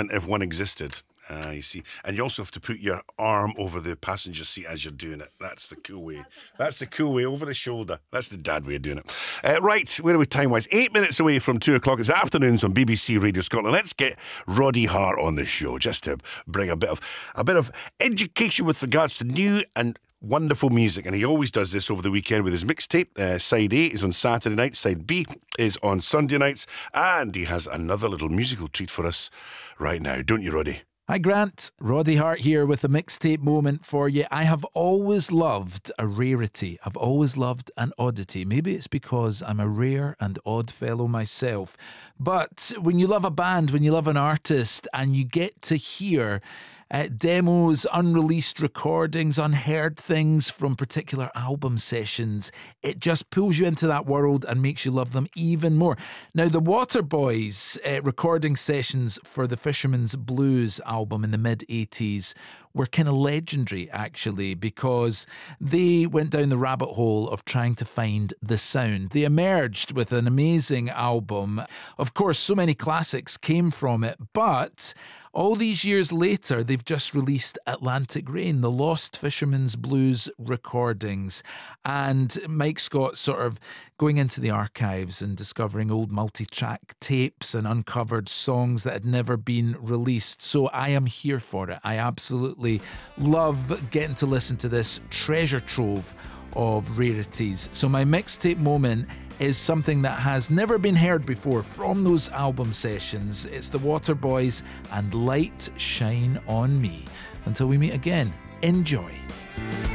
than if one existed. You see, and you also have to put your arm over the passenger seat as you're doing it. That's the cool way. That's the cool way, over the shoulder. That's the dad way of doing it. Right, where are we time-wise? 8 minutes away from 2 o'clock. It's afternoons on BBC Radio Scotland. Let's get Roddy Hart on the show just to bring a bit of education with regards to new and wonderful music, and he always does this over the weekend with his mixtape. Side A is on Saturday night, Side B is on Sunday nights, and he has another little musical treat for us right now, don't you, Roddy? Hi Grant, Roddy Hart here with a mixtape moment for you. I have always loved a rarity. I've always loved an oddity. Maybe it's because I'm a rare and odd fellow myself. But when you love a band, when you love an artist, and you get to hear demos, unreleased recordings, unheard things from particular album sessions, it just pulls you into that world and makes you love them even more. Now, the Waterboys recording sessions for the Fisherman's Blues album in the mid-80s were kind of legendary, actually, because they went down the rabbit hole of trying to find the sound. They emerged with an amazing album. Of course, so many classics came from it, but all these years later, they've just released Atlantic Rain, the Lost Fisherman's Blues recordings. And Mike Scott sort of going into the archives and discovering old multi-track tapes and uncovered songs that had never been released. So I am here for it. I absolutely love getting to listen to this treasure trove of rarities. So my mixtape moment is something that has never been heard before from those album sessions. It's the Waterboys and Light Shine On Me. Until we meet again, enjoy.